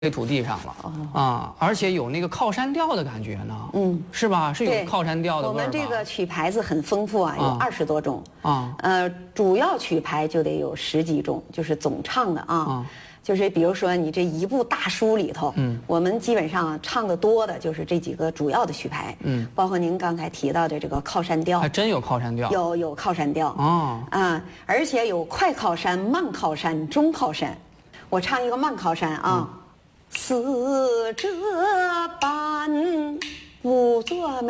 土地上了啊，而且有那个靠山调的感觉呢，是吧？是有靠山调的味儿吧。 我们这个曲牌子很丰富啊，有20多种啊， 主要曲牌就得有10几种，就是总唱的啊。就是比如说你这一部大书里头，我们基本上唱的多的就是这几个主要的曲牌，包括您刚才提到的这个靠山调， 还真有靠山调， 有靠山调啊， 而且有快靠山、慢靠山、中靠山。我唱一个慢靠山啊。似这般不作美，